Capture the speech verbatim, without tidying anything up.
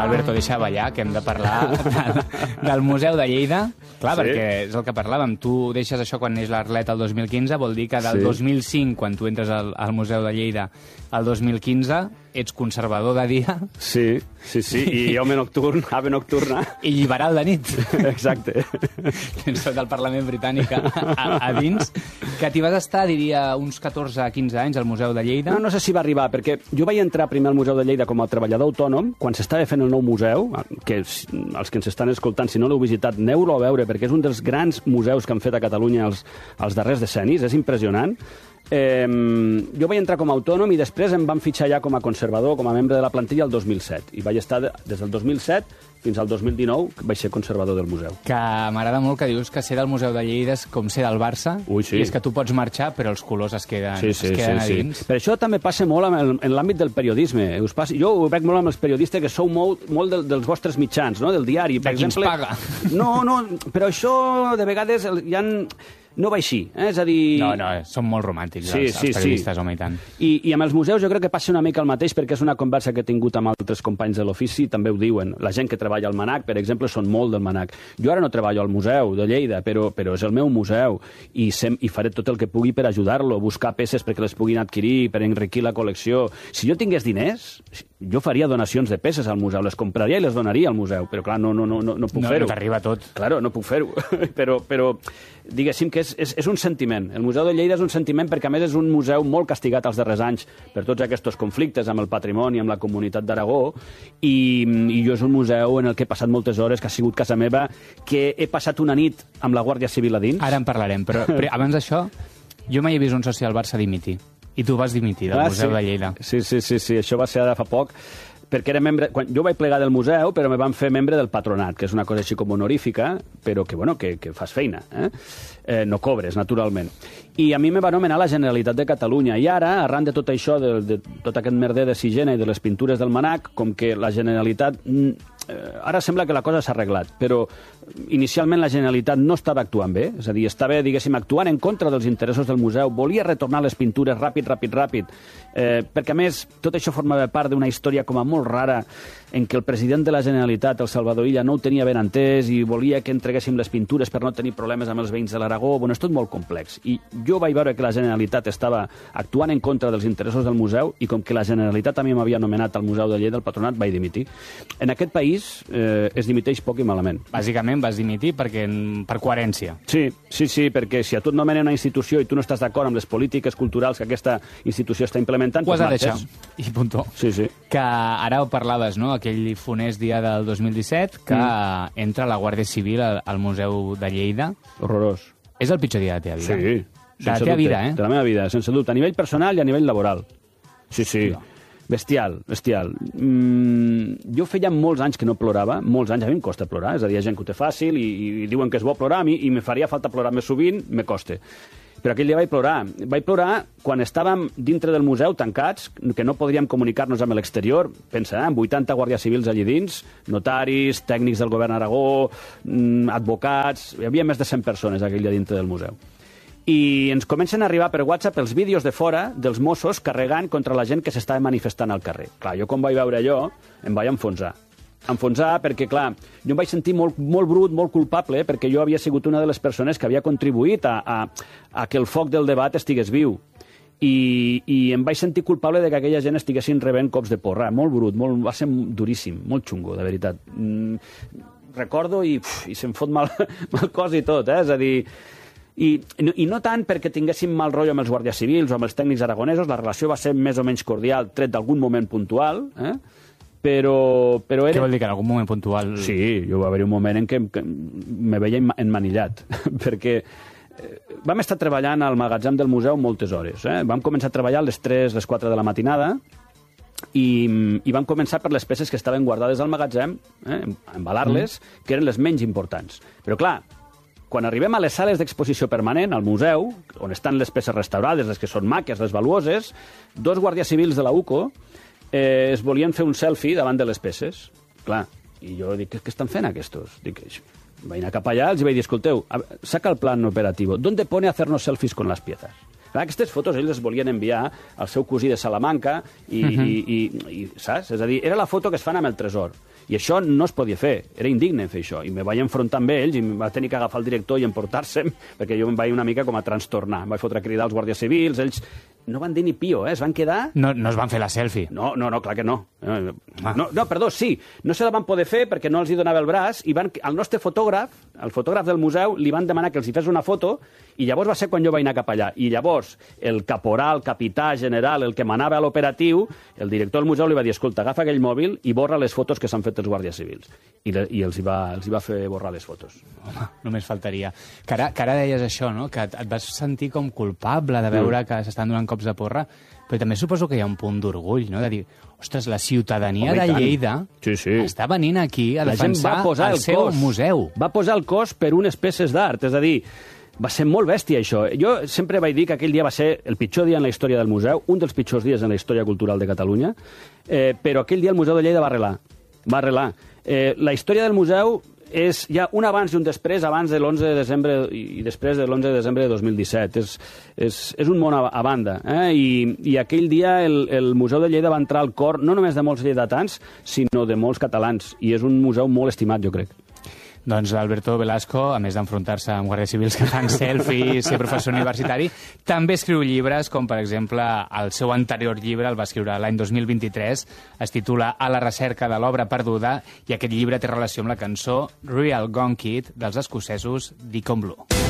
Alberto, deixa ballar, que hem de parlar de, del Museu de Lleida. Clar, Sí. perquè és el que parlàvem. Tu deixes això quan neix l'Arlet el dos mil quinze, vol dir que del Sí. dos mil cinc, quan tu entres al, al Museu de Lleida, al dos mil quinze, ets conservador de dia Sí, sí, sí, i home nocturn, ave nocturna. i liberal de nit. Exacte. Tens tot el Parlament britànic a, a, a dins. Que t'hi vas estar, diria, uns catorze a quinze anys al Museu de Lleida. No, no sé si va arribar, perquè jo vaig entrar primer al Museu de Lleida com a treballador autònom, quan s'estava fent el nou museu, que els que ens estan escoltant, si no l'heu visitat, aneu-lo a veure, perquè és un dels grans museus que han fet a Catalunya els, els darrers decennis, és impressionant. Eh, jo vaig entrar com a autònom i després em van fitxar ja com a conservador, com a membre de la plantilla el dos mil set. I vaig estar de, des del dos mil set fins al dos mil dinou, que vaig ser conservador del museu. Que m'agrada molt que dius que ser del Museu de Lleida és com ser del Barça. Ui, sí. I és que tu pots marxar, però els colors es queden, Sí, sí, es queden sí, a dins. sí. Per això també passa molt amb el, en l'àmbit del periodisme. Us passa, jo ho veig molt amb els periodistes que sou molt, molt del, dels vostres mitjans, no? Del diari. Per De qui ens exemple, paga. No, no, però això de vegades el- hi han... No va així, eh? És a dir... No, no, són molt romàntics, Sí, els, sí, els periodistes, sí. home, i tant. I, I amb els museus jo crec que passa una mica el mateix, perquè és una conversa que he tingut amb altres companys de l'ofici, també ho diuen. La gent que treballa al MANAC, per exemple, són molt del MANAC. Jo ara no treballo al museu de Lleida, però, però és el meu museu i, sem i faré tot el que pugui per ajudar-lo, buscar peces perquè les puguin adquirir, per enriquir la col·lecció. Si jo tingués diners, jo faria donacions de peces al museu, les compraria i les donaria al museu, però clar, no, no, no, no, no puc No, fer-ho. no t'arriba tot. Claro, no puc fer-ho, però, però diguéssim que és, és, és un sentiment. El Museu de Lleida és un sentiment perquè, a més, és un museu molt castigat els darrers anys per tots aquests conflictes amb el patrimoni, amb la comunitat d'Aragó, i, i jo és un museu en el que he passat moltes hores, que ha sigut casa meva, que he passat una nit amb la Guàrdia Civil a dins. Ara en parlarem, però, però abans d'això, jo mai he vist un soci del Barça dimitir. I tu vas dimitir del Ah, Museu sí. de Lleida. Sí, sí, sí, sí, això va ser ara fa poc, perquè era membre... Quan jo vaig plegar del museu, però me van fer membre del patronat, que és una cosa així com honorífica, però que, bueno, que, que fas feina, eh? Eh, no cobres, naturalment. I a mi me va anomenar la Generalitat de Catalunya. I ara, arran de tot això, de, de tot aquest merder de Sigena i de les pintures del MANAC, com que la Generalitat... Eh, ara sembla que la cosa s'ha arreglat, però inicialment la Generalitat no estava actuant bé, és a dir, estava, diguéssim, actuant en contra dels interessos del museu, volia retornar les pintures ràpid, ràpid, ràpid, eh, perquè, a més, tot això formava part d'una història com a molt rara, en què el president de la Generalitat, el Salvador Illa, no ho tenia ben entès i volia que entreguéssim les pintures per no tenir problemes amb els veïns de l'Aragó. Bueno, és tot molt complex. I jo vaig veure que la Generalitat estava actuant en contra dels interessos del museu i com que la Generalitat també m'havia anomenat al Museu de Lleida, el patronat, vaig dimitir. En aquest país eh, es dimiteix poc i malament. Bàsicament vas dimitir perquè, per coherència. Sí, sí, sí, perquè si a tu et nomenen una institució i tu no estàs d'acord amb les polítiques culturals que aquesta institució està implementant... Ho has de doncs deixar. marxes. I puntó. Sí, sí. Que ara ho parlaves, no?, aquell funest dia del dos mil disset, que mm. entra la Guàrdia Civil al, al Museu de Lleida. Horrorós. És el pitjor dia de la teva vida. Sí. De la teva vida, eh? De la meva vida, sense dubte. A nivell personal i a nivell laboral. Sí, sí. No. Bestial, bestial. Mm, jo feia molts anys que no plorava, molts anys, a mi em costa plorar, és a dir, hi ha gent que ho té fàcil i, i diuen que és bo plorar, a mi i me faria falta plorar més sovint, me costa. Però aquell dia vaig plorar. Vaig plorar quan estàvem dintre del museu tancats, que no podríem comunicar-nos amb l'exterior. Pensa, eh, amb vuitanta guàrdies civils allí dins, notaris, tècnics del govern Aragó, mm, advocats... Hi havia més de cent persones aquell dia dintre del museu. I ens comencen a arribar per WhatsApp els vídeos de fora dels Mossos carregant contra la gent que s'estava manifestant al carrer. Clar, jo com vaig veure allò, em vaig enfonsar. Enfonsar perquè, clar, jo em vaig sentir molt, molt brut, molt culpable, perquè jo havia sigut una de les persones que havia contribuït a, a, a que el foc del debat estigués viu. I, i em vaig sentir culpable de que aquella gent estiguessin rebent cops de porra. Molt brut, molt, va ser duríssim, molt xungo, de veritat. Mm, recordo i, uf, i se'm fot mal, mal cos i tot, eh? És a dir... I, no, I no tant perquè tinguéssim mal rotllo amb els guàrdies civils o amb els tècnics aragonesos, la relació va ser més o menys cordial, tret d'algun moment puntual, eh? però, però era... Què vol dir, que en algun moment puntual... Sí, jo va haver un moment en què, que me veia enmanillat, perquè eh, vam estar treballant al magatzem del museu moltes hores. Eh? Vam començar a treballar a les tres, les quatre de la matinada, i, i vam començar per les peces que estaven guardades al magatzem, eh? embalar-les, mm. que eren les menys importants. Però clar, quan arribem a les sales d'exposició permanent, al museu, on estan les peces restaurades, les que són maques, les valuoses, dos guàrdies civils de la U C O eh, es volien fer un selfie davant de les peces. Clar, i jo dic, què estan fent aquests? Dic, vaig anar cap allà, els vaig dir, escolteu, saca el plan operativo, ¿dónde pone hacernos selfies con las piezas? Aquestes fotos ells les volien enviar al seu cosí de Salamanca i, uh -huh. i, i, i, saps? És a dir, era la foto que es fan amb el tresor. I això no es podia fer, era indigne fer això. I me vaig enfrontar amb ells i em va tenir que agafar el director i emportar-se'm, perquè jo em vaig una mica com a trastornar. Em vaig fotre a cridar als guàrdies civils, ells no van dir ni pio, eh? Es van quedar... No, no es van fer la selfie. No, no, no, clar que no. Ah. No, no, perdó, sí, no se la van poder fer perquè no els hi donava el braç i van, el nostre fotògraf, el fotògraf del museu, li van demanar que els hi fes una foto i llavors va ser quan jo vaig anar cap allà. I llavors el caporal, capità, general, el que manava a l'operatiu, el director del museu li va dir, escolta, agafa aquell mòbil i borra les fotos que s'han fet els guàrdies civils. I, le, i els, hi va, els hi va fer borrar les fotos. Home, només faltaria. Que ara, que ara deies això, no? Que et, et vas sentir com culpable de veure mm. que s'estan donant cops de porra, però també suposo que hi ha un punt d'orgull, no? De dir, ostres, la ciutadania Home, de Lleida sí, sí. està venint aquí a la defensar el, el seu cos. museu. Va posar el cos per unes peces d'art, és a dir, va ser molt bèstia, això. Jo sempre vaig dir que aquell dia va ser el pitjor dia en la història del museu, un dels pitjors dies en la història cultural de Catalunya, eh, però aquell dia el Museu de Lleida va arrelar. Va arrelar. Eh, la història del museu és ja un abans i un després, abans de l'onze de desembre i després de l'onze de desembre de dos mil disset. És, és, és un món a, a banda. Eh? I, I aquell dia el, el Museu de Lleida va entrar al cor no només de molts lleidatans, sinó de molts catalans. I és un museu molt estimat, jo crec. Doncs Alberto Velasco, a més d'enfrontar-se amb guàrdies civils que fan selfies, ser professor universitari, també escriu llibres, com per exemple el seu anterior llibre, el va escriure l'any dos mil vint-i-tres, es titula A la recerca de l'obra perduda, i aquest llibre té relació amb la cançó Real Gone Kid dels escocesos Deacon Blue.